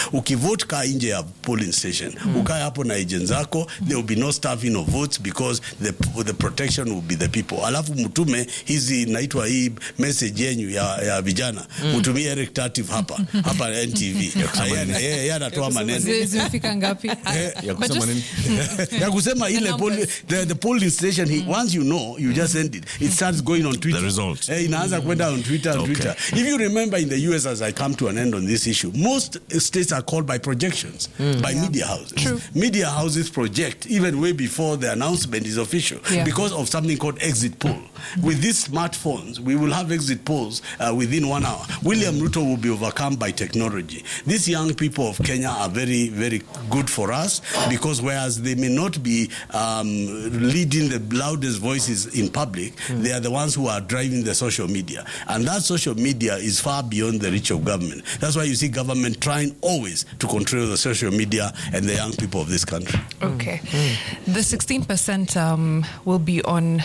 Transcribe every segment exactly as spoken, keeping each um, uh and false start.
Ukivote ka nje ya polling station, mm. ukae hapo na agent zako, there will be no stuffing of votes because the the protection will be the people. Alafu mtume hizi naitwa hii message yenyu ya, ya vijana, mm. mtumie Eric Tatif hapa hapa N T V. Yeye yeye anatoa maneno. Zifika ngapi? Ya kusema nini? Ya kusema ile polling the, the polling station he, once you know you just send it. It starts going on Twitter. The results. Eh, inaanza kwenda on Twitter and okay. Twitter. If you remember in the U S, as I come to an end on this issue, most states are called by projections, mm. by yeah. media houses. True. Media houses project even way before the announcement is official yeah. because of something called exit poll. With these smartphones, we will have exit polls uh, within one hour. William Ruto will be overcome by technology. These young people of Kenya are very, very good for us because whereas they may not be um, leading the loudest voices in public, mm. they are the ones who are driving the social media. And that social media is far beyond the reach of government. That's why you see government trying always to control the social media and the young people of this country. Okay. Mm. The sixteen percent um, will be on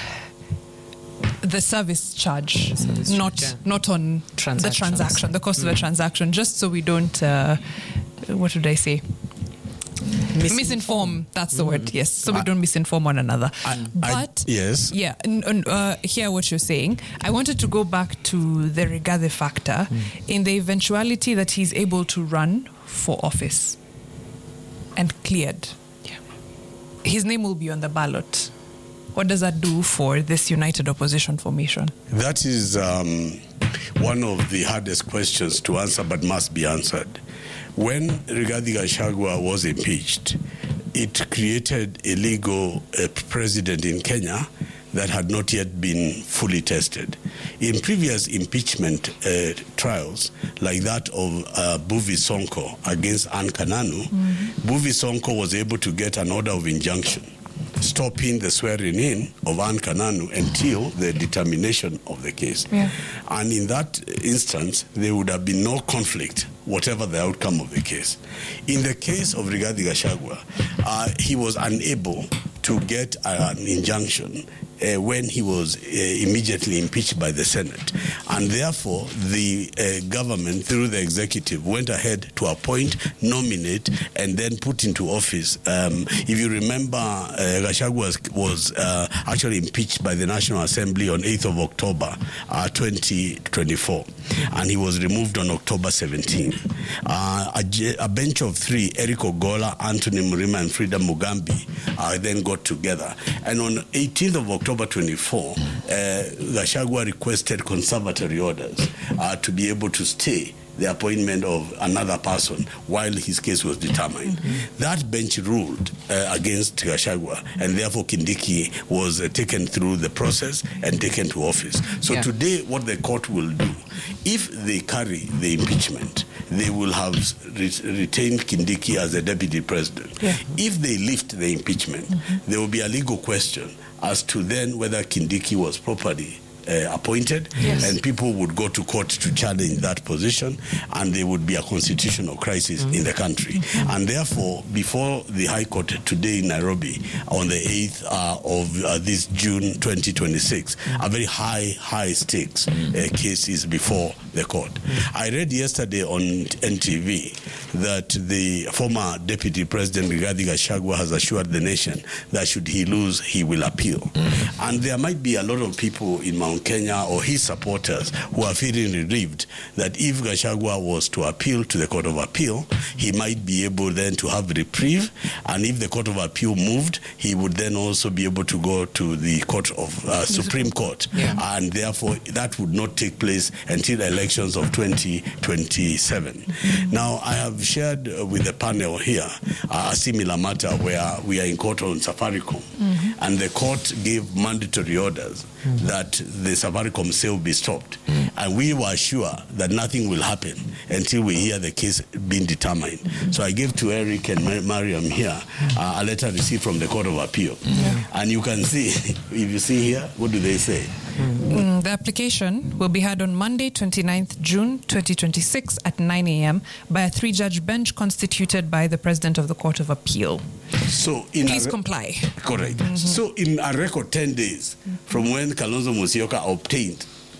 the service charge, service not charge, yeah. not on the transaction, the cost mm. of the transaction, just so we don't, uh, what would I say? Misinform. misinform that's the mm. word, yes, so we don't misinform one another. I, but I, yes yeah and, and, uh, hear what you're saying. I wanted to go back to the Rigathi factor mm. in the eventuality that he's able to run for office and cleared, yeah. his name will be on the ballot. What does that do for this united opposition formation? That is um, one of the hardest questions to answer, but must be answered. When Rigathi Gachagua was impeached, it created a legal uh, precedent in Kenya that had not yet been fully tested. In previous impeachment uh, trials, like that of uh, Buvi Sonko against Anne Kananu, mm-hmm. Buvi Sonko was able to get an order of injunction stopping the swearing in of Anne Kananu until the determination of the case. Yeah. And in that instance, there would have been no conflict, whatever the outcome of the case. In the case of Rigathi Gachagua, uh, he was unable to get an injunction Uh, when he was uh, immediately impeached by the Senate. And therefore, the uh, government, through the executive, went ahead to appoint, nominate, and then put into office. Um, if you remember, uh, Gachagua was, was uh, actually impeached by the National Assembly on eighth of October, uh, twenty twenty-four. And he was removed on October seventeenth. Uh, a, a bench of three, Eric Ogola, Anthony Murima, and Frida Mugambi, uh, then got together. And on eighteenth of October twenty-four, uh, Gachagua requested conservatory orders uh, to be able to stay the appointment of another person while his case was determined. Mm-hmm. That bench ruled uh, against Gachagua, and therefore Kindiki was uh, taken through the process and taken to office. So yeah. today, what the court will do, if they carry the impeachment, they will have re- retained Kindiki as the deputy president. Yeah. If they lift the impeachment, mm-hmm. there will be a legal question as to then whether Kindiki was properly Uh, appointed, yes. and people would go to court to challenge that position, and there would be a constitutional crisis mm-hmm. in the country. Mm-hmm. And therefore, before the High Court today in Nairobi, on the eighth uh, of uh, this June twenty twenty-six, mm-hmm. a very high, high stakes mm-hmm. uh, case is before the court. Mm-hmm. I read yesterday on N T V that the former Deputy President Rigathi Gachagua has assured the nation that should he lose, he will appeal. Mm-hmm. And there might be a lot of people in Mount Kenya or his supporters who are feeling relieved that if Gachagua was to appeal to the Court of Appeal, he might be able then to have reprieve, and if the Court of Appeal moved, he would then also be able to go to the Court of uh, Supreme Court, yeah. and therefore that would not take place until elections of twenty twenty-seven. Mm-hmm. Now, I have shared uh, with the panel here uh, a similar matter where we are in court on Safaricom, mm-hmm. and the court gave mandatory orders mm-hmm. that the Safaricom sale be stopped. Mm. And we were sure that nothing will happen until we hear the case being determined. Mm. So I gave to Eric and Mar- Mariam here uh, a letter received from the Court of Appeal. Mm. And you can see, if you see here, what do they say? Mm, the application will be heard on Monday, twenty-ninth June twenty twenty-six at nine a.m. by a three-judge bench constituted by the President of the Court of Appeal. So in Please re- comply. Correct. Mm-hmm. So in a record ten days from when Kalonzo Musyoka obtained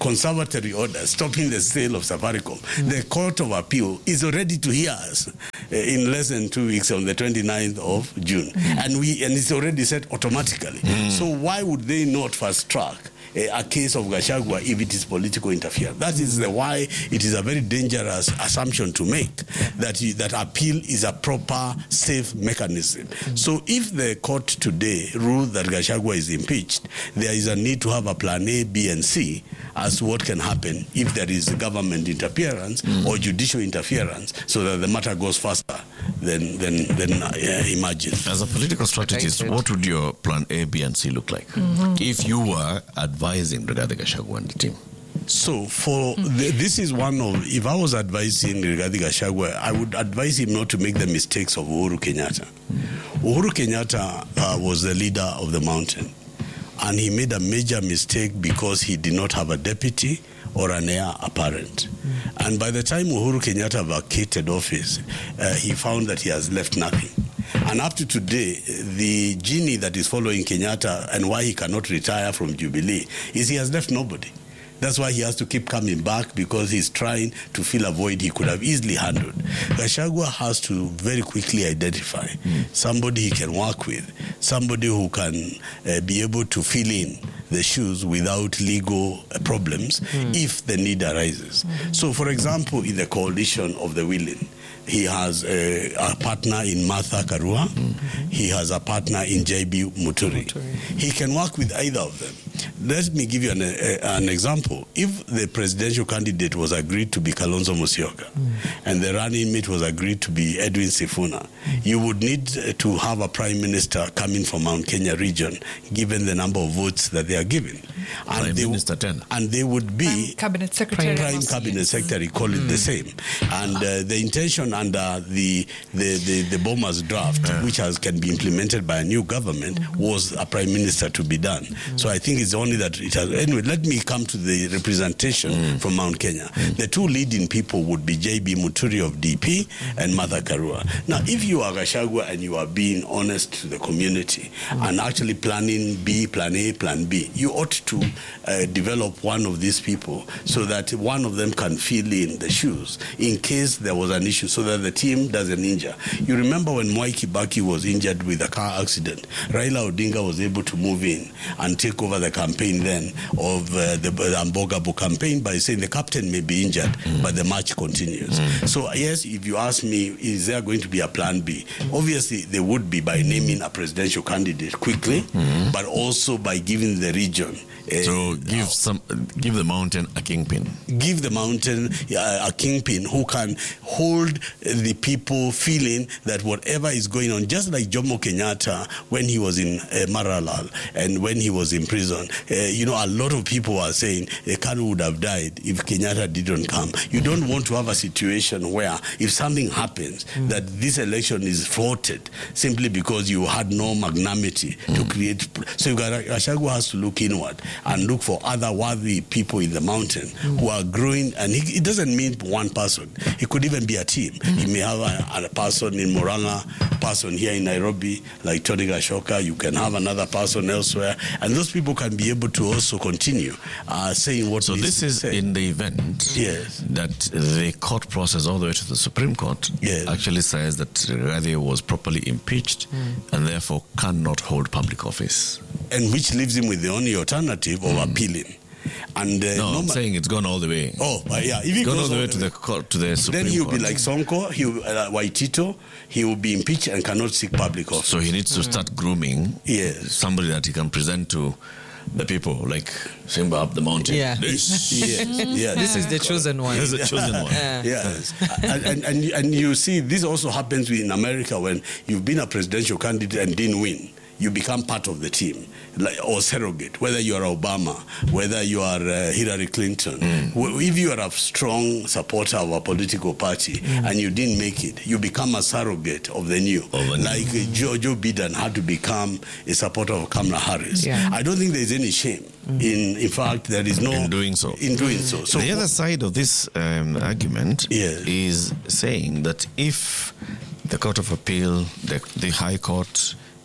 conservatory order stopping the sale of Safaricom. Mm. The Court of Appeal is ready to hear us uh, in less than two weeks on the twenty-ninth of June. Mm. And we and it's already set automatically. Mm. So why would they not fast track a case of Gachagua if it is political interference? That is the why it is a very dangerous assumption to make, that you, that appeal is a proper, safe mechanism. Mm-hmm. So if the court today ruled that Gachagua is impeached, there is a need to have a plan A, B, and C as to what can happen if there is government interference mm-hmm. or judicial interference, so that the matter goes faster than than, than uh, imagined. As a political strategist, what would your plan A, B, and C look like mm-hmm. if you were advising Rigathi Gachagua and the team? So for the, this is one of, if I was advising Rigathi Gachagua, I would advise him not to make the mistakes of Uhuru Kenyatta. Uhuru Kenyatta uh, was the leader of the mountain, and he made a major mistake because he did not have a deputy or an heir apparent. Mm. And by the time Uhuru Kenyatta vacated office, uh, he found that he has left nothing. And up to today, the genie that is following Kenyatta and why he cannot retire from Jubilee is he has left nobody. That's why he has to keep coming back, because he's trying to fill a void he could have easily handled. Gachagua has to very quickly identify mm. somebody he can work with, somebody who can uh, be able to fill in the shoes without legal uh, problems mm. if the need arises. Mm-hmm. So, for example, in the coalition of the willing, he has a, a partner in Martha Karua. Mm-hmm. He has a partner in J B Muturi. Muturi. He can work with either of them. Let me give you an, a, an example. If the presidential candidate was agreed to be Kalonzo Musyoka mm. and the running mate was agreed to be Edwin Sifuna, mm. you would need to have a prime minister coming from Mount Kenya region, given the number of votes that they are given. And prime they, Minister ten. And they would be prime cabinet secretary. Prime cabinet secretary, call mm. it the same. And uh, the intention under the the, the, the Bomas draft, yeah. which has can be implemented by a new government, mm. was a prime minister to be done. Mm. So I think it's only that it has. Anyway, let me come to the representation mm. from Mount Kenya. Mm. The two leading people would be J B Muturi of D P mm. and Martha Karua. Now, if you are Gachagua and you are being honest to the community mm. and actually planning B, plan A, plan B, you ought to uh, develop one of these people so that one of them can fill in the shoes in case there was an issue, so that the team doesn't injure. You remember when Mwai Kibaki was injured with a car accident, Raila Odinga was able to move in and take over the campaign then of uh, the Ambogabu campaign by saying the captain may be injured, mm. but the match continues. Mm. So yes, if you ask me, is there going to be a plan B? Obviously, there would be by naming a presidential candidate quickly, mm. but also by giving the region. Uh, so give uh, some, give the mountain a kingpin. Give the mountain uh, a kingpin who can hold the people feeling that whatever is going on, just like Jomo Kenyatta when he was in uh, Maralal and when he was in prison. Uh, you know, a lot of people are saying uh, Kanu would have died if Kenyatta didn't come. You don't want to have a situation where if something happens, mm. that this election is thwarted simply because you had no magnanimity mm. to create. So Gachagua has to look inward and look for other worthy people in the mountain mm. who are growing. And he, it doesn't mean one person. It could even be a team. Mm. He may have a, a person in Murang'a, person here in Nairobi, like Tony Gashoka. You can have another person elsewhere. And those people can be able to also continue uh, saying what So this is say. In the event yes. that the court process all the way to the Supreme Court yes. actually says that Rigathi was properly impeached mm. and therefore cannot hold public office. And which leaves him with the only alternative of mm. appealing. And uh, no, I'm ma- saying it's gone all the way. Oh, uh, yeah. If he gone goes all the way to the court, to the Supreme Then he'll Court. be like Sonko, he'll uh, Waitito. He will be impeached and cannot seek public office. So he needs to mm. start grooming yes. somebody that he can present to the people, like Simba up the mountain. Yeah, this, yeah, yeah. This is the chosen one. This is the chosen one. Yeah. Yes, and, and and and you see, this also happens in America when you've been a presidential candidate and didn't win. You become part of the team, like, or surrogate, whether you are Obama, whether you are uh, Hillary Clinton. Mm. If you are a strong supporter of a political party mm. and you didn't make it, you become a surrogate of the new. Of the like new. Uh, Joe, Joe Biden had to become a supporter of Kamala Harris. Yeah. I don't think there's any shame. Mm. In in fact, there is no... In doing so. In doing mm. so. so. The other side of this um, argument yes. is saying that if the Court of Appeal, the, the High Court,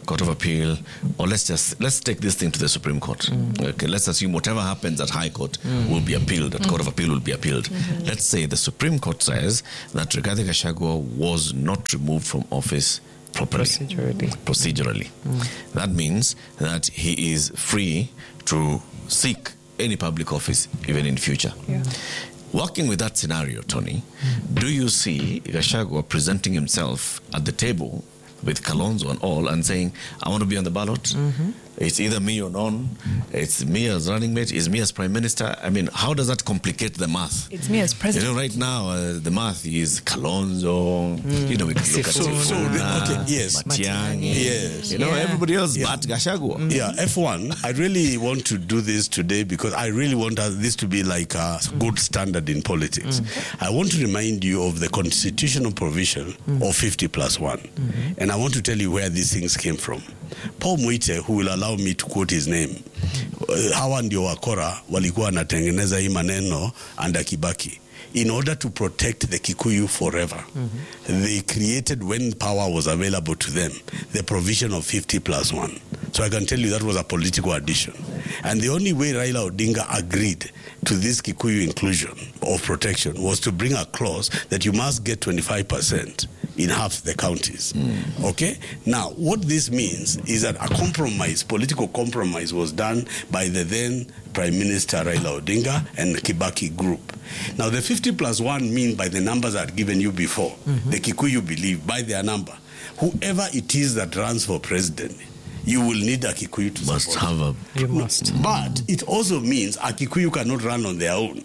Court of Appeal, or let's just let's take this thing to the Supreme Court. Mm. Okay, let's assume whatever happens at High Court mm. will be appealed. At mm. Court of Appeal will be appealed. Mm-hmm. Let's say the Supreme Court says that Rigathi Gachagua was not removed from office properly, procedurally. Procedurally, mm. that means that he is free to seek any public office even in future. Yeah. Working with that scenario, Tony, mm. do you see Gachagua presenting himself at the table with Kalonzo and all and saying, I want to be on the ballot? Mm-hmm. It's either me or none. It's me as running mate. It's me as prime minister. I mean, how does that complicate the math? It's me as president. You know, right now, uh, the math is Kalonzo. Mm. You know, we can look at so, so the, okay, yes. Matiang'i. Yes. You know, yeah. everybody else yeah. but Gachagua. Mm. Yeah, F one, I really want to do this today because I really want this to be like a mm. good standard in politics. Mm. I want to remind you of the constitutional provision mm. of fifty plus one. Mm-hmm. And I want to tell you where these things came from. Paul Mwite, who will allow me to quote his name, uh, hawa ndio wakora walikuwa wanatengeneza hii maneno under Kibaki. In order to protect the Kikuyu forever, mm-hmm. they created, when power was available to them, the provision of fifty plus one. So I can tell you that was a political addition. And the only way Raila Odinga agreed to this Kikuyu inclusion of protection was to bring a clause that you must get twenty-five percent in half the counties. Mm. Okay? Now, what this means is that a compromise, political compromise, was done by the then Prime Minister Raila Odinga and the Kibaki group. Now, the fifty plus one mean by the numbers I've given you before, mm-hmm. the Kikuyu believe, by their number, whoever it is that runs for president, you will need a Kikuyu to must support. Have a, you must. But it also means a Kikuyu cannot run on their own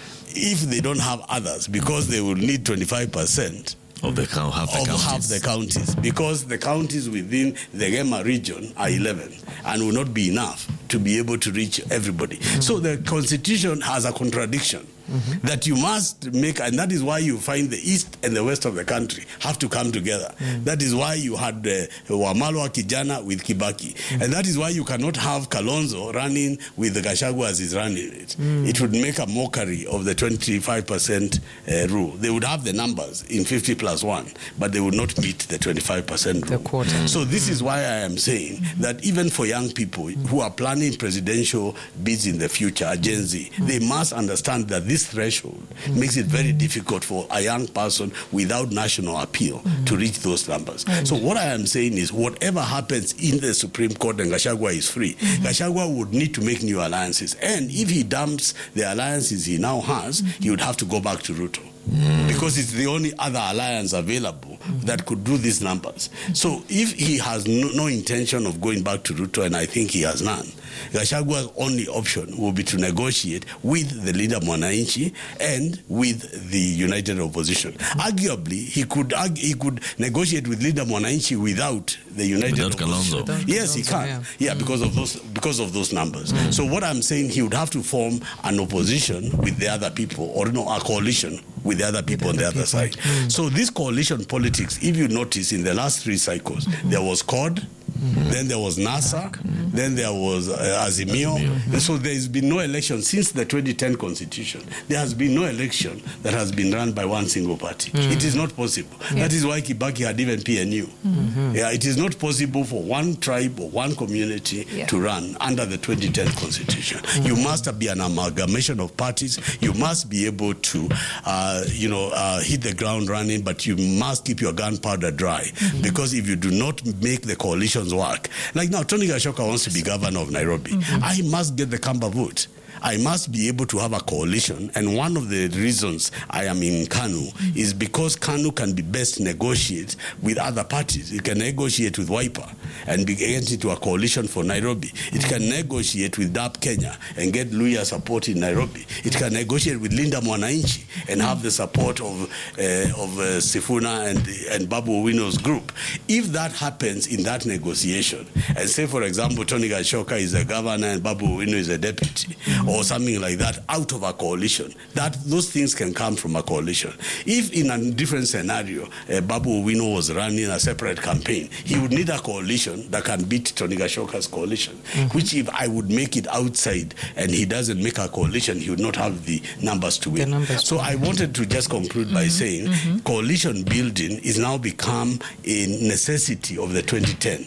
if they don't have others, because they will need twenty-five percent. Of, the, half, the of half the counties, because the counties within the Gema region are eleven and will not be enough to be able to reach everybody. Mm-hmm. So the constitution has a contradiction mm-hmm. that you must make, and that is why you find the east and the west of the country have to come together. Mm-hmm. That is why you had uh, Wamalwa Kijana with Kibaki, mm-hmm. and that is why you cannot have Kalonzo running with the Gachagua as is running it. Mm-hmm. It would make a mockery of the twenty-five percent uh, rule. They would have the numbers in fifty plus one, but they would not meet the twenty-five percent rule. The quota. So this mm-hmm. is why I am saying mm-hmm. that even for young people mm-hmm. who are planning presidential bids in the future, Gen Z, mm-hmm. they must understand that this threshold mm-hmm. makes it very difficult for a young person without national appeal mm-hmm. to reach those numbers. Mm-hmm. So what I am saying is, whatever happens in the Supreme Court and Gachagua is free, mm-hmm. Gachagua would need to make new alliances. And if he dumps the alliances he now has, mm-hmm. he would have to go back to Ruto. Mm. Because it's the only other alliance available mm-hmm. that could do these numbers. So if he has no, no intention of going back to Ruto, and I think he has none, Gachagua's only option will be to negotiate with the leader Mwananchi and with the United Opposition. Mm-hmm. Arguably, he could he could negotiate with leader Mwananchi without the United without Opposition. Without yes, Kalonzo, he can. Yeah, yeah mm-hmm. because of those because of those numbers. Mm-hmm. So what I'm saying, he would have to form an opposition with the other people, or no, a coalition with the other people on the other side. Mm. So this coalition politics, if you notice in the last three cycles, mm-hmm. there was C O D, mm-hmm. then there was NASA, mm-hmm. then there was uh, Azimio. Mm-hmm. So there has been no election since the twenty ten constitution. There has been no election that has been run by one single party. Mm-hmm. It is not possible. Yeah. That is why Kibaki had even P N U. Mm-hmm. Yeah, it is not possible for one tribe or one community yeah. to run under the twenty ten constitution. Mm-hmm. You must be an amalgamation of parties. You must be able to uh, you know, uh, hit the ground running, but you must keep your gunpowder dry. Mm-hmm. Because if you do not make the coalitions work, like now, Tony Gashoka wants to be governor of Nairobi. Mm-hmm. I must get the Kamba vote. I must be able to have a coalition. And one of the reasons I am in KANU mm-hmm. is because KANU can be best negotiate with other parties. It can negotiate with Wiper and be get into a coalition for Nairobi. It can negotiate with D A P Kenya and get Luya support in Nairobi. It can negotiate with Linda Mwananchi and have the support of uh, of uh, Sifuna and and Babu Owino's group. If that happens in that negotiation, and say for example Tony Gashoka is a governor and Babu Owino is a deputy, or something like that, out of a coalition, that those things can come from a coalition. If in a different scenario, uh, Babu Owino was running a separate campaign, he would need a coalition that can beat Tony Gashoka's coalition, mm-hmm. which if I would make it outside and he doesn't make a coalition, he would not have the numbers to win. Numbers so I wanted to just conclude mm-hmm. by saying mm-hmm. coalition building is now become a necessity of the twenty ten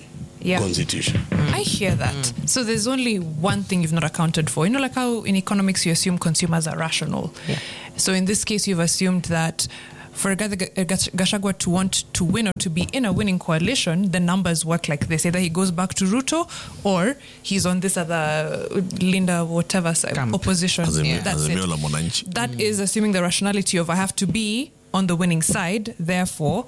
yeah. constitution. Mm. I hear that. Mm. So there's only one thing you've not accounted for. You know, like how in economics you assume consumers are rational. Yeah. So in this case, you've assumed that for Gachagua to want to win or to be in a winning coalition, the numbers work like this. Either he goes back to Ruto or he's on this other Linda whatever Camp. opposition. Yeah. That's it. That mm. is assuming the rationality of I have to be on the winning side, therefore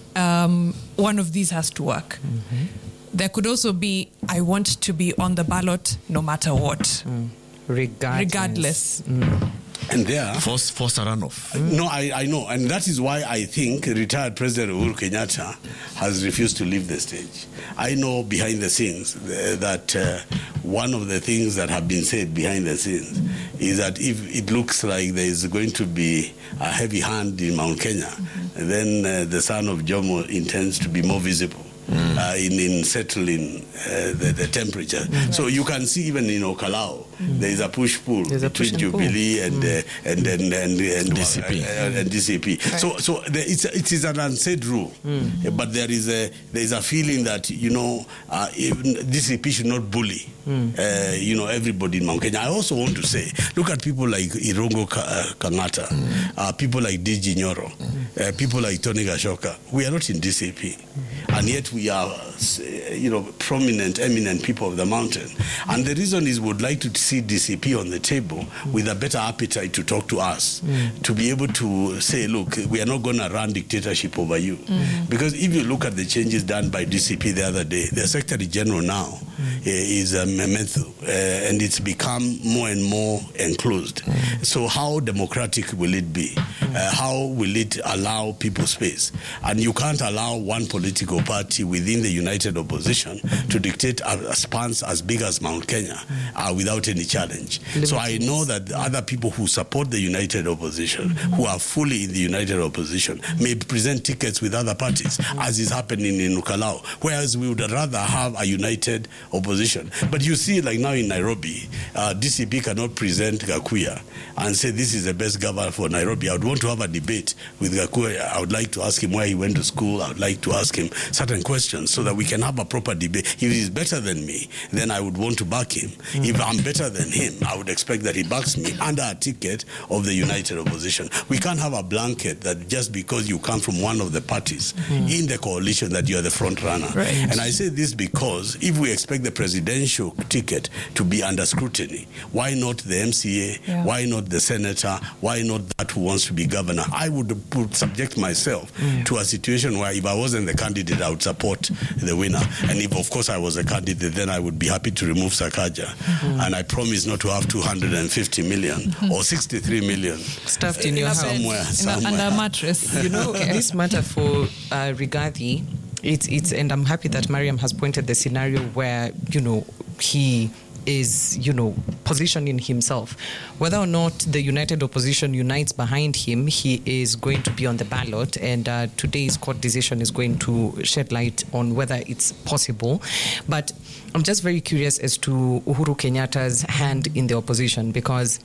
um, one of these has to work. Mm-hmm. There could also be I want to be on the ballot no matter what. Mm. Regardless. Regardless. Mm. And there, force, force a runoff. Mm. No, I, I know, and that is why I think retired President Uhuru Kenyatta has refused to leave the stage. I know behind the scenes uh, that uh, one of the things that have been said behind the scenes is that if it looks like there is going to be a heavy hand in Mount Kenya, mm-hmm. then uh, the son of Jomo intends to be more visible. Mm. Uh, in, in settling uh, the, the temperature. Mm-hmm. So you can see even in Okalao, mm. there is a push-pull between push Jubilee and, mm. uh, and, and, and, and, D C P. Uh, uh, and D C P. Right. So, so there, it's, it is an unsaid rule, mm. uh, but there is a there is a feeling that, you know, uh, D C P should not bully, mm. uh, you know, everybody in Mount Kenya. I also want to say, look at people like Irungu Kang'ata, mm. uh, people like Diji Nyoro, mm. uh, people like Tony Gashoka. We are not in D C P, mm. and yet we are, you know, prominent, eminent people of the mountain. And the reason is we would like to see D C P on the table mm. with a better appetite to talk to us, mm. to be able to say, look, we are not going to run dictatorship over you. Mm. Because if you look at the changes done by D C P the other day, the Secretary General now mm. is um, Methu, uh, and it's become more and more enclosed. Mm. So how democratic will it be? Mm. Uh, how will it allow people space? And you can't allow one political party within the united opposition to dictate a, a span as big as Mount Kenya uh, without any challenge. So I know that the other people who support the united opposition, who are fully in the united opposition, may present tickets with other parties, as is happening in Ukalao, whereas we would rather have a united opposition. But you see, like now in Nairobi, uh, D C P cannot present Gakuya and say this is the best governor for Nairobi. I would want to have a debate with Gakuya. I would like to ask him where he went to school. I would like to ask him certain questions so that we can have a proper debate. If he's better than me, then I would want to back him. Mm. If I'm better than him, I would expect that he backs me under a ticket of the united opposition. We can't have a blanket that just because you come from one of the parties mm. in the coalition that you are the front runner. Right. And I say this because if we expect the presidential ticket to be under scrutiny, why not the M C A? Yeah. Why not the senator? Why not that who wants to be governor? I would, would subject myself mm. to a situation where if I wasn't the candidate, I would support the winner. And if, of course, I was a candidate, then I would be happy to remove Sakaja. Mm-hmm. And I promise not to have two hundred fifty million mm-hmm. or sixty-three million stuffed in, in your house. Somewhere, in somewhere. A, under a mattress. You know, okay. This matter for uh, Rigathi, it's, it's, and I'm happy that Mariam has pointed the scenario where, you know, he is, you know, positioning himself. Whether or not the united opposition unites behind him, he is going to be on the ballot, and uh, today's court decision is going to shed light on whether it's possible. But I'm just very curious as to Uhuru Kenyatta's hand in the opposition, because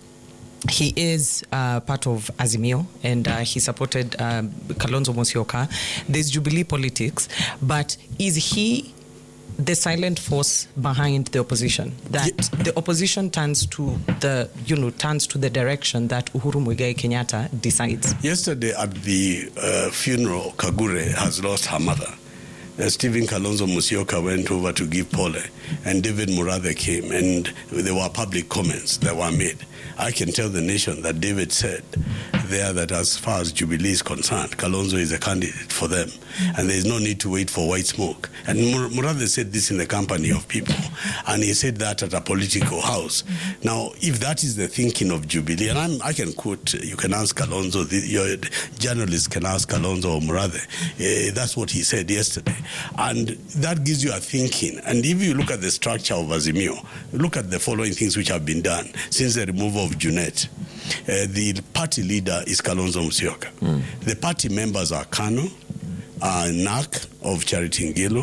he is uh, part of Azimio, and uh, he supported uh, Kalonzo Musyoka. There's Jubilee politics, but is he the silent force behind the opposition, that yeah. the opposition turns to the, you know, turns to the direction that Uhuru Muigai Kenyatta decides? Yesterday at the uh, funeral, Kagure has lost her mother. Uh, Stephen Kalonzo Musyoka went over to give Pole, and David Murathe came, and there were public comments that were made. I can tell the nation that David said there that as far as Jubilee is concerned, Kalonzo is a candidate for them, mm-hmm. and there is no need to wait for white smoke. And Mur- Murathe said this in the company of people, and he said that at a political house. Mm-hmm. Now, if that is the thinking of Jubilee, and I'm, I can quote, you can ask Kalonzo, the, your journalists can ask Kalonzo or Murathe, uh, that's what he said yesterday. And that gives you a thinking. And if you look at the structure of Azimio, look at the following things which have been done since the removal of Junet. Uh, the party leader is Kalonzo Musyoka. Mm. The party members are Kanu, uh, N A C of Charity Ngilu,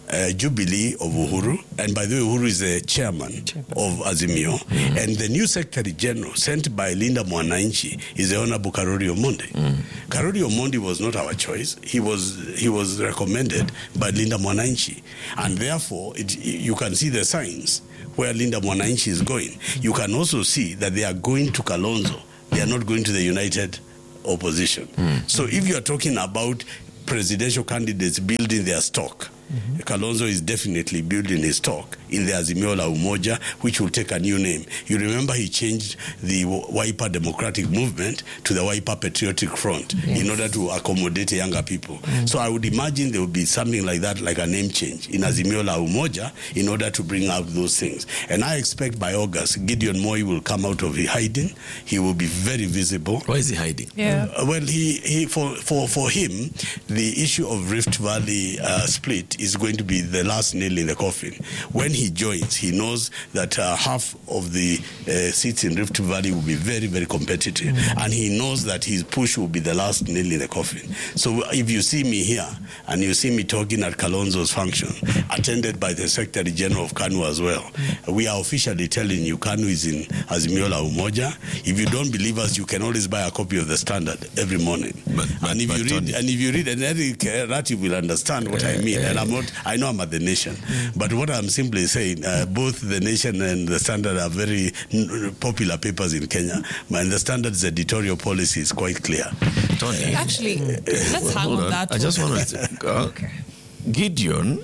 uh, Jubilee of Uhuru, and by the way, Uhuru is the chairman, chairman. of Azimio, mm. and the new Secretary General sent by Linda Mwananchi is the Honorable Karori Omondi. Mm. Karori Omondi was not our choice. He was he was recommended by Linda Mwananchi, and therefore it, you can see the signs where Linda Mwananchi is going. You can also see that they are going to Kalonzo. They are not going to the United Opposition. Mm. So if you are talking about presidential candidates building their stock, mm-hmm. Kalonzo is definitely building his stock in the Azimio la Umoja, which will take a new name. You remember he changed the Wiper Democratic Movement to the Wiper Patriotic Front, yes. in order to accommodate younger people. Mm-hmm. So I would imagine there would be something like that, like a name change in Azimio la Umoja, in order to bring out those things. And I expect by August, Gideon Moi will come out of hiding. He will be very visible. Why is he hiding? Yeah. Uh, well, he, he for, for, for him, the issue of Rift Valley uh, split is going to be the last nail in the coffin. When he joins, he knows that uh, half of the uh, seats in Rift Valley will be very, very competitive. Mm-hmm. And he knows that his push will be the last nail in the coffin. So if you see me here, and you see me talking at Kalonzo's function, attended by the Secretary General of KANU as well, mm-hmm. we are officially telling you KANU is in Azimio la Umoja. If you don't believe us, you can always buy a copy of the Standard every morning. But, but, and if you read, Tony, and if you read, and Eric Rati will understand what uh, I mean. Uh, and I'm not, I know I'm at the Nation, mm-hmm. but what I'm simply saying, uh, both the Nation and the Standard are very n- popular papers in Kenya. And the Standard's editorial policy is quite clear. Tony, actually, uh, let's hang on that. I just want to. Uh, okay. Gideon.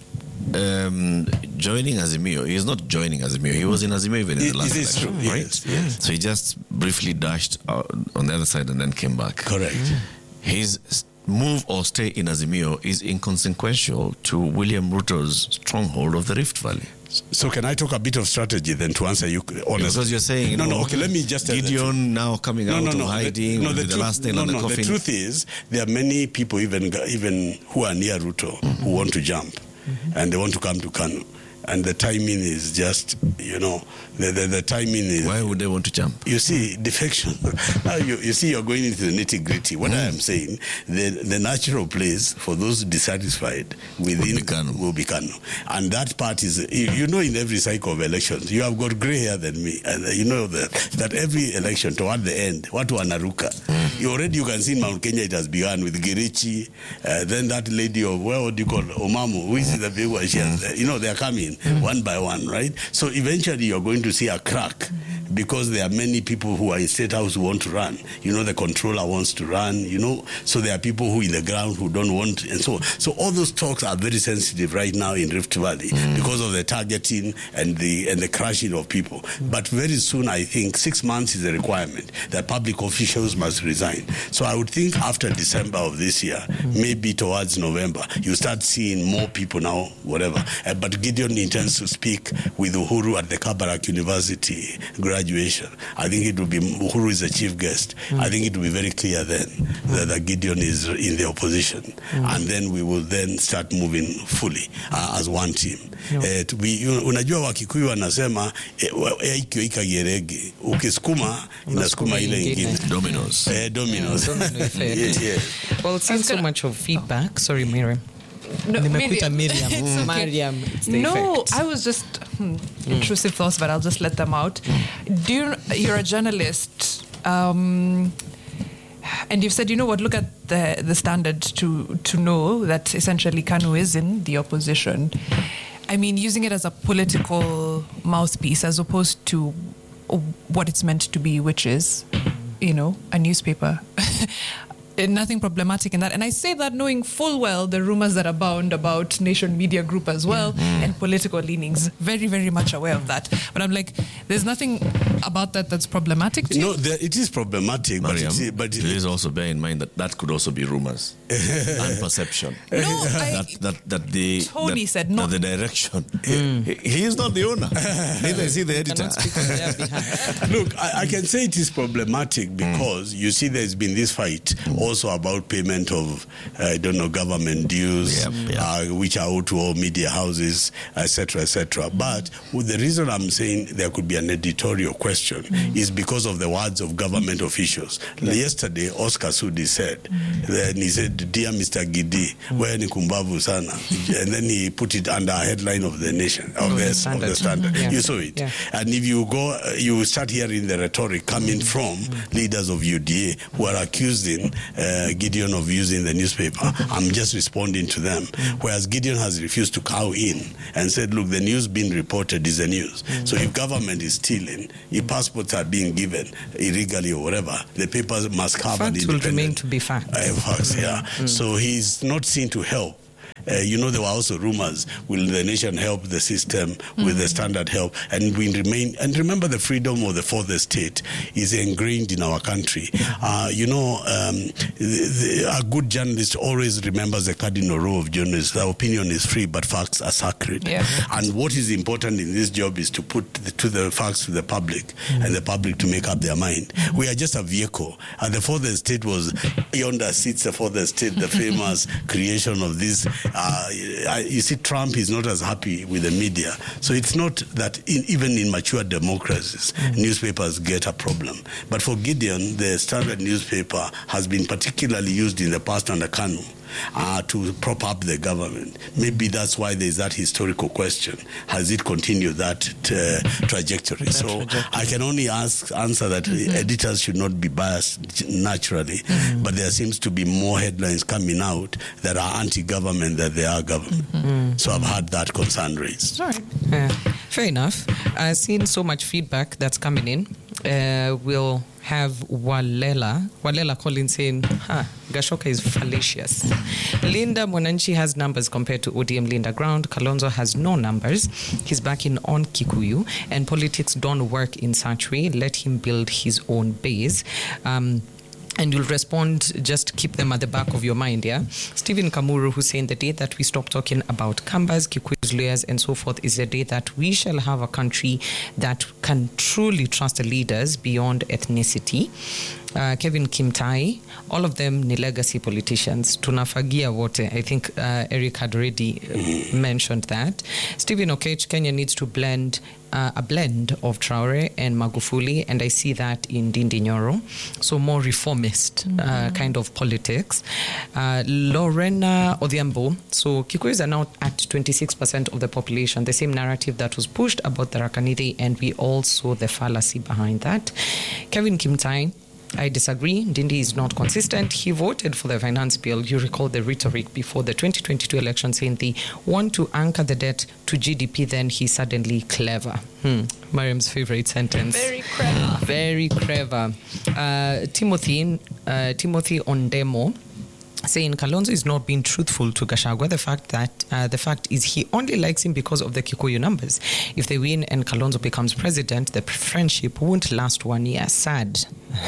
Um, joining Azimio, he's not joining Azimio. He was in Azimio even in it, the last it is election, true. right? Yes, yes. So he just briefly dashed out on the other side and then came back. Correct. Mm. His move or stay in Azimio is inconsequential to William Ruto's stronghold of the Rift Valley. So can I talk a bit of strategy then to answer you honestly? Because you're saying, you no, know, no, okay, let me just tell Gideon now coming no, out no, no, of hiding, the, no, the, the truth, last nail no, on the no, coffin. The truth is, there are many people even even who are near Ruto mm-hmm. who want to jump, mm-hmm. and they want to come to KANU. And the timing is just, you know, the, the, the timing is... Why would they want to jump? You see, defection. Now, you, you see, you're going into the nitty-gritty. What mm. I am saying, the, the natural place for those dissatisfied within will be KANU. And that part is, you, you know, in every cycle of elections, you have got grey hair than me. And you know that, that every election, toward the end, what to Anaruka, mm. you already, you can see in Mount Kenya, it has begun with Girichi, uh, then that lady of, well, what do you call Omamu, who is the big one, she has, uh, you know, they are coming. Mm-hmm. One by one, right? So eventually you're going to see a crack mm-hmm. because there are many people who are in State House who want to run. You know, the controller wants to run, you know, so there are people who in the ground who don't want, and so on. So all those talks are very sensitive right now in Rift Valley mm-hmm. because of the targeting and the and the crushing of people. Mm-hmm. But very soon, I think six months is a requirement that public officials must resign. So I would think after December of this year, mm-hmm. maybe towards November, you start seeing more people now, whatever. Uh, but Gideon intends to speak with Uhuru at the Kabarak University graduation. I think it will be, Uhuru is the chief guest. Mm. I think it will be very clear then mm. that, that Gideon is in the opposition. Mm. And then we will then start moving fully uh, as one team. No. Uh, to be, unajua Wakikuyu wanasema eikyo ikagierege ukisukuma inasukuma ile ingine. Dominoes. Uh, dominoes. Yeah, domino effect. Yeah, yeah. Well, it's not so much of feedback. Sorry, Miriam. No, Miriam. Miriam. Okay. Mariam. No, effect. I was just hmm, mm. intrusive thoughts, but I'll just let them out. Mm. Do you, you're a journalist, um, and you've said, you know what? Look at the the Standard to to know that essentially KANU is in the opposition. I mean, using it as a political mouthpiece as opposed to what it's meant to be, which is, you know, a newspaper. Nothing problematic in that. And I say that knowing full well the rumors that abound about Nation Media Group as well mm. and political leanings. Very, very much aware of that. But I'm like, there's nothing about that that's problematic to you? No, there, it is problematic. Mariam, but, it, but it, please also bear in mind that that could also be rumors and perception. No, I, that, that, that the, Tony that, said no. the direction. Mm. He, he is not the owner. Neither is he the editor. Look, I, I can say it is problematic because mm. you see there's been this fight also about payment of, uh, I don't know, government dues, yep, yep. Uh, which are owed to all media houses, et cetera, et cetera. But well, the reason I'm saying there could be an editorial question mm. is because of the words of government officials. Yeah. Yesterday, Oscar Sudi said, mm. then he said, "Dear Mister Gidi, mm. where ni kumbavu sana," and then he put it under a headline of the nation, of, oh, the, the Standard. Of the Standard. Yeah. You saw it. Yeah. And if you go, you start hearing the rhetoric coming mm. from mm. leaders of U D A who are accusing uh, Gideon of using the newspaper. I'm just responding to them. Mm. Whereas Gideon has refused to cow in and said, look, the news being reported is the news. Mm. So if government is stealing, if passports are being given illegally or whatever, the papers must have an independent... Facts will remain to be facts. Uh, facts, yeah. Mm. So he's not seen to help. Uh, you know, there were also rumors, will the nation help the system mm-hmm. with the Standard help? And we remain, and remember the freedom of the fourth estate is ingrained in our country. Uh, you know, um, the, the, a good journalist always remembers the cardinal rule of journalists. The opinion is free, but facts are sacred. Yeah. And what is important in this job is to put the, to the facts to the public mm-hmm. and the public to make up their mind. Mm-hmm. We are just a vehicle. And the fourth estate was, yonder sits the fourth estate, the famous creation of this. Uh, you see, Trump is not as happy with the media. So it's not that in, even in mature democracies, mm. newspapers get a problem. But for Gideon, the Standard newspaper has been particularly used in the past under Kanu. Uh, to prop up the government. Maybe that's why there's that historical question. Has it continued that uh, trajectory? That so trajectory. I can only ask, answer that mm-hmm. editors should not be biased naturally, mm-hmm. but there seems to be more headlines coming out that are anti-government than they are government. Mm-hmm. So I've had that concern raised. All right. Yeah. Fair enough. I've seen so much feedback that's coming in. Uh, we'll have Walela. Walela calling saying, huh, Gashoka is fallacious. Linda Mwananchi has numbers compared to O D M Linda Ground. Kalonzo has no numbers. He's backing on Kikuyu. And politics don't work in such way. Let him build his own base. Um, And you'll respond, just keep them at the back of your mind, yeah? Stephen Kamuru, who's saying the day that we stop talking about Kambas, Kikuyus, Luyas, and so forth is the day that we shall have a country that can truly trust the leaders beyond ethnicity. Uh, Kevin Kimtai, all of them ni legacy politicians. Tunafagia wote. I think uh, Eric had already uh, mentioned that. Stephen Okech, Kenya needs to blend uh, a blend of Traore and Magufuli, and I see that in Ndindi Nyoro. So more reformist mm-hmm. uh, kind of politics. Uh, Lorena Odhiambo. So Kikuyus are now at twenty-six percent of the population. The same narrative that was pushed about the Rakanidi, and we all saw the fallacy behind that. Kevin Kimtai, I disagree. Ndindi is not consistent. He voted for the finance bill. You recall the rhetoric before the twenty twenty-two election saying they want to anchor the debt to G D P, then he's suddenly clever. Hmm. Mariam's favorite sentence. Very clever. Very clever. Uh, Timothy, uh, Timothy Ondemo, saying Kalonzo is not being truthful to Gachagua. The fact that uh, the fact is he only likes him because of the Kikuyu numbers. If they win and Kalonzo becomes president, the friendship won't last one year. Sad.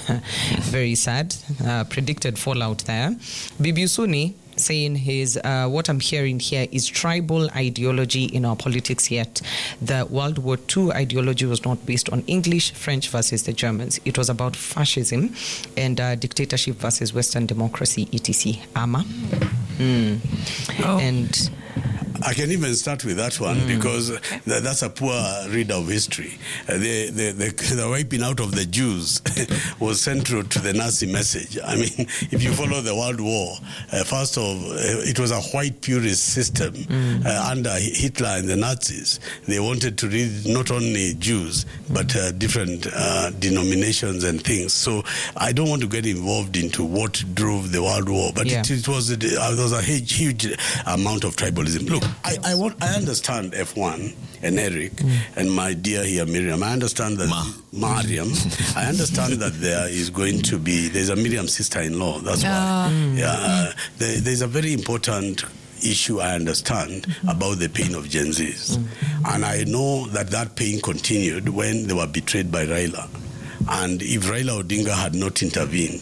Very sad. Uh, predicted fallout there. Bibi Usuni saying his uh, what I'm hearing here is tribal ideology in our politics, yet the World War Two ideology was not based on English, French versus the Germans. It was about fascism and uh, dictatorship versus Western democracy, et cetera. Ama. Mm. Oh. And I can even start with that one mm. because th- that's a poor reader of history. Uh, the, the, the, the wiping out of the Jews was central to the Nazi message. I mean, if you follow the World War, uh, first of all, uh, it was a white purist system mm. uh, under Hitler and the Nazis. They wanted to read not only Jews, but uh, different uh, denominations and things. So I don't want to get involved into what drove the World War, but yeah. it, it was a, uh, there was a huge, huge amount of tribalism. Look, I, I want. I understand F one and Eric mm. and my dear here Miriam. I understand that Ma. Mariam. I understand that there is going to be there's a Miriam sister-in-law. That's uh, why. Mm. Yeah, uh, there, there's a very important issue I understand mm-hmm. about the pain of Gen Zs, mm-hmm. and I know that that pain continued when they were betrayed by Raila. And if Raila Odinga had not intervened,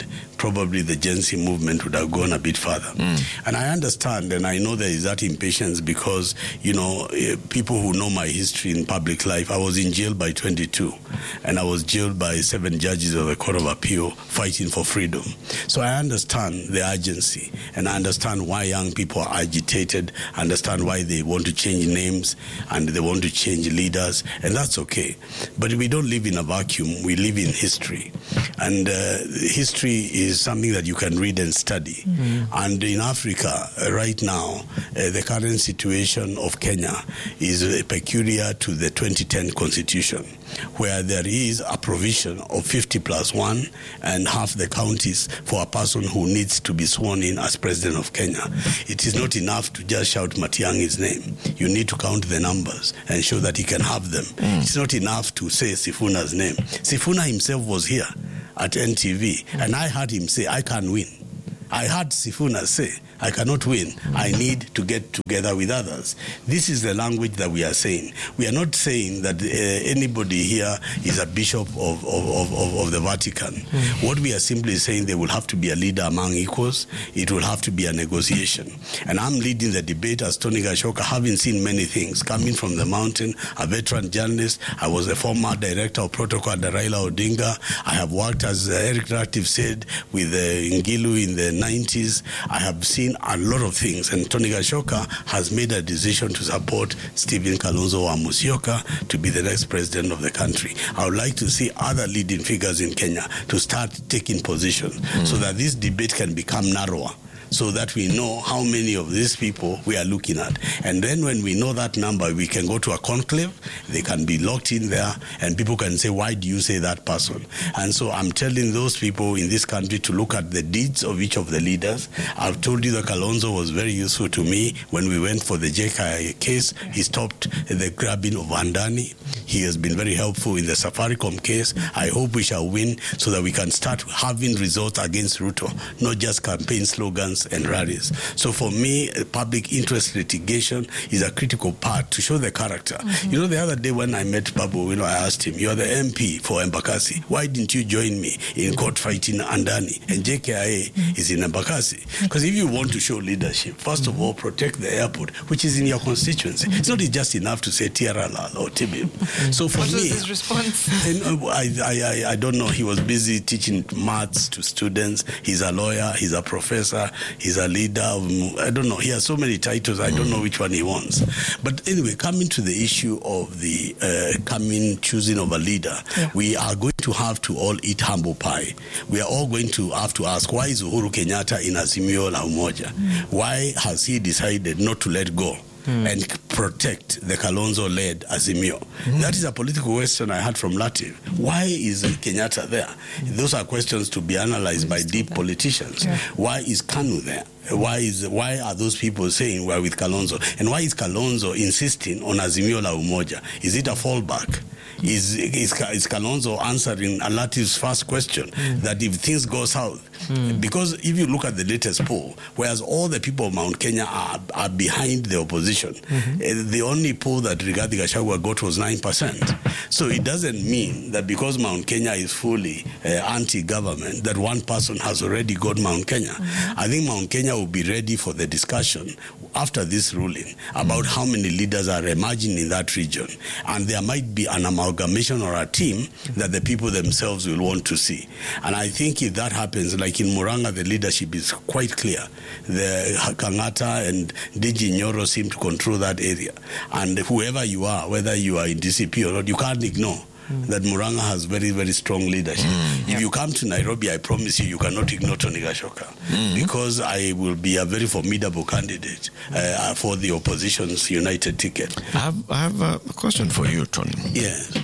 probably the Gen Z movement would have gone a bit further. Mm. And I understand, and I know there is that impatience because, you know, people who know my history in public life, I was in jail by twenty-two, and I was jailed by seven judges of the Court of Appeal fighting for freedom. So I understand the urgency, and I understand why young people are agitated, understand why they want to change names, and they want to change leaders, and that's okay. But we don't live in a vacuum, we live in history. And uh, history is something that you can read and study. Mm-hmm. And in Africa, uh, right now, uh, the current situation of Kenya is uh, peculiar to the twenty ten Constitution, where there is a provision of fifty plus one and half the counties for a person who needs to be sworn in as president of Kenya. It is not enough to just shout Matiang'i's name. You need to count the numbers and show that he can have them. Mm. It's not enough to say Sifuna's name. Sifuna himself was here at N T V, mm. and I heard him say, I can't win. I heard Sifuna say, I cannot win. Mm. I need to get together with others. This is the language that we are saying. We are not saying that uh, anybody here is a bishop of, of, of, of the Vatican. Mm. What we are simply saying, there will have to be a leader among equals. It will have to be a negotiation. And I'm leading the debate as Tony Gashoka, having seen many things. Coming from the mountain, a veteran journalist. I was a former director of protocol under Raila Odinga. I have worked, as Eric Ratcliffe said, with uh, Ngilu in the nineties. I have seen a lot of things, and Tony Gashoka has made a decision to support Stephen Kalonzo wa Musyoka to be the next president of the country. I would like to see other leading figures in Kenya to start taking position mm. so that this debate can become narrower, so that we know how many of these people we are looking at. And then when we know that number, we can go to a conclave, they can be locked in there, and people can say, why do you say that person? And so I'm telling those people in this country to look at the deeds of each of the leaders. I've told you that Kalonzo was very useful to me when we went for the J K I A case. He stopped the grabbing of Wandani. He has been very helpful in the Safaricom case. I hope we shall win so that we can start having results against Ruto, not just campaign slogans and rallies. So for me, public interest litigation is a critical part to show the character. Mm-hmm. You know, the other day when I met Babu, you know, I asked him, you're the M P for Embakasi. Why didn't you join me in court fighting Andani? And J K I A mm-hmm. is in Embakasi. Because if you want to show leadership, first mm-hmm. of all, protect the airport, which is in your constituency. Mm-hmm. It's not just enough to say Tiarala or Tibim. Mm-hmm. So for what me, was his response? And, uh, I, I, I, I don't know. He was busy teaching maths to students. He's a lawyer. He's a professor. He's a leader. Of, I don't know. He has so many titles. I don't know which one he wants. But anyway, coming to the issue of the uh, coming choosing of a leader, yeah. we are going to have to all eat humble pie. We are all going to have to ask, why is Uhuru Kenyatta in Azimio la Umoja? Mm. Why has he decided not to let go? Mm. And protect the Kalonzo-led Azimio? Mm. That is a political question I had from Latif. Why is Kenyatta there? Mm. Those are questions to be analyzed by deep that. politicians. Yeah. Why is Kanu there? Why is why are those people saying we're with Kalonzo? And why is Kalonzo insisting on Azimio la Umoja? Is it a fallback? Is, is, is Kalonzo answering Latif's first question mm. that if things go south? Mm. Because if you look at the latest poll, whereas all the people of Mount Kenya are, are behind the opposition, mm-hmm. the only poll that Rigathi Gachagua got was nine percent. So it doesn't mean that because Mount Kenya is fully uh, anti-government, that one person has already got Mount Kenya. Mm-hmm. I think Mount Kenya will be ready for the discussion after this ruling about how many leaders are emerging in that region. And there might be an amalgamation or a team that the people themselves will want to see. And I think if that happens, like in Muranga, the leadership is quite clear. The Kangata and Digi Nyoro seem to control that area. And whoever you are, whether you are in D C P or not, you can't ignore Mm. that Muranga has very, very strong leadership. Mm. If yeah. you come to Nairobi, I promise you, you cannot ignore Tony Gashoka mm. because I will be a very formidable candidate uh, for the opposition's united ticket. I have, I have a question for you, Tony. Yes.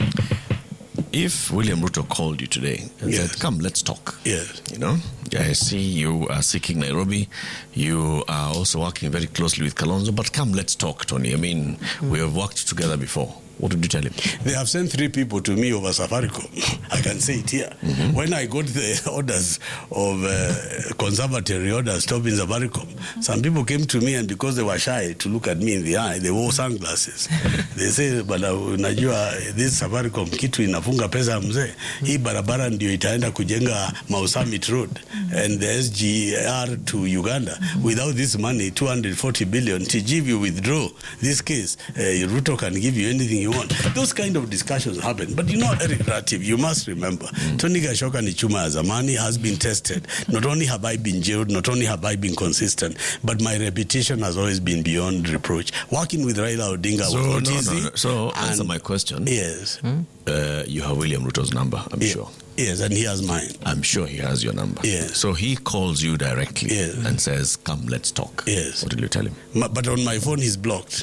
If William Ruto called you today and yes. said, come, let's talk. Yes. You know, I see you are seeking Nairobi. You are also working very closely with Kalonzo, but come, let's talk, Tony. I mean, mm. we have worked together before. what would you tell him? They have sent three people to me over Safaricom. I can say it here. Mm-hmm. When I got the orders of uh, conservatory orders stopping Safaricom, some people came to me, and because they were shy to look at me in the eye, they wore sunglasses. They say, but unajua this Safaricom kitu inafunga pesa mzee. Hii barabara ndio itaenda kujenga Mau Summit Road and the S G R to Uganda. Without this money, two hundred forty billion, to give you withdraw this case, uh, Ruto can give you anything you want. Those kind of discussions happen. But you know, Eric Ratib, you must remember, mm. Tony Gashoka ni chuma ya zamani, has been tested. Not only have I been jailed, not only have I been consistent, but my reputation has always been beyond reproach. Working with Raila Odinga so, was not no, easy. No, no. So, answer my question. Yes. Hmm? Uh, you have William Ruto's number, I'm yeah. sure. Yes, and he has mine. I'm sure he has your number. Yes. So he calls you directly yes. and says, come, let's talk. Yes. What did you tell him? But on my phone, he's blocked.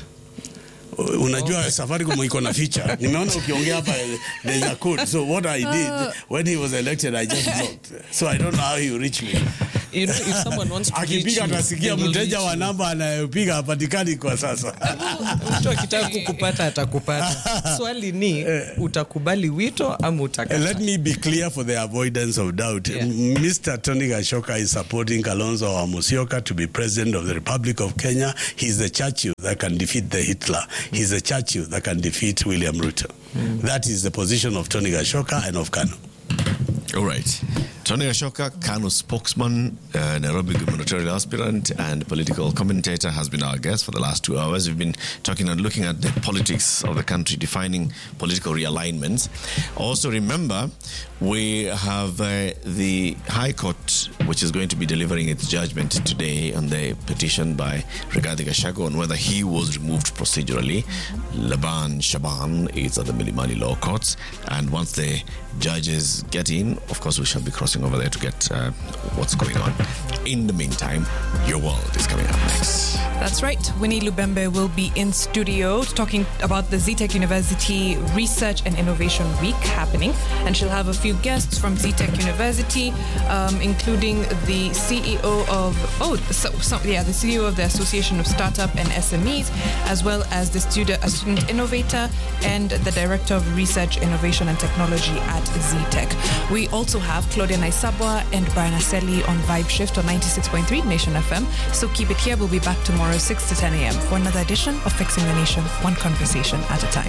Unajua oh. Safaricom iko na feature. Nimeona ukiongea hapa there's a code. So what I did uh, when he was elected, I just blocked. So I don't know how he reached me. You know, if someone wants to akipiga atasikia mteja wa namba anayopiga hapatikani kwa sasa. Mtu akitaka kukupata atakupata. Swali ni utakubali wito ama utakataa? Let me be clear for the avoidance of doubt. Yeah. Mister Tony Gashoka is supporting Kalonzo Musyoka to be president of the Republic of Kenya. He's the Churchill that can defeat the Hitler. He's the Churchill that can defeat William Ruto. Mm. That is the position of Tony Gashoka and of KANU. All right. Tony Gashoka, KANU spokesman, uh, Nairobi gubernatorial aspirant and political commentator, has been our guest for the last two hours. We've been talking and looking at the politics of the country, defining political realignments. Also remember, we have uh, the High Court, which is going to be delivering its judgment today on the petition by Rigathi Gachagua on whether he was removed procedurally. Laban Shaban is at the Milimani Law Courts, and once the judges get in, of course, we shall be crossing over there to get uh, what's going on. In the meantime, Your World is coming up next. That's right. Winnie Lubembe will be in studio talking about the Z Tech University Research and Innovation Week happening, and she'll have a few guests from Z Tech University, um, including the C E O of oh, so, so, yeah, the C E O of the Association of Startup and S M Es, as well as the student, a student innovator and the Director of Research, Innovation and Technology at Z Tech. We also have Claudia Naisabwa and Brian Aseli on Vibe Shift on ninety-six point three Nation F M. So keep it here. We'll be back tomorrow six to ten a.m. for another edition of Fixing the Nation, one conversation at a time.